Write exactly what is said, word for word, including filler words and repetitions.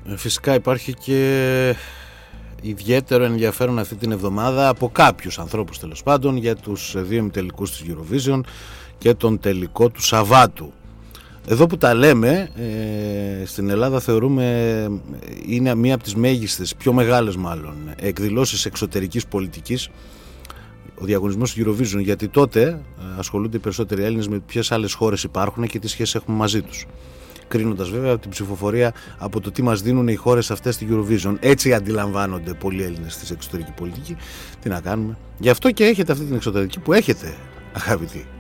Φυσικά υπάρχει και ιδιαίτερο ενδιαφέρον αυτή την εβδομάδα από κάποιους ανθρώπους τέλος πάντων για τους δύο ημιτελικούς της Eurovision και τον τελικό του Σαββάτου. Εδώ που τα λέμε, ε, στην Ελλάδα θεωρούμε είναι μία από τις μέγιστες, πιο μεγάλες μάλλον, εκδηλώσεις εξωτερικής πολιτικής ο διαγωνισμός του Eurovision, γιατί τότε ασχολούνται οι περισσότεροι Έλληνες με ποιες άλλες χώρες υπάρχουν και τι σχέσεις έχουμε μαζί τους. Κρίνοντας βέβαια από την ψηφοφορία από το τι μας δίνουν οι χώρες αυτές στη Eurovision. Έτσι αντιλαμβάνονται πολλοί Έλληνες στη εξωτερική πολιτική. Τι να κάνουμε. Γι' αυτό και έχετε αυτή την εξωτερική που έχετε, αγαπητοί.